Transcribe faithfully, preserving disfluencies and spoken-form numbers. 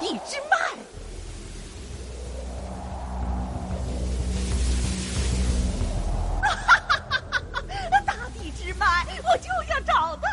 地之脉。大地之脉，我就要找到。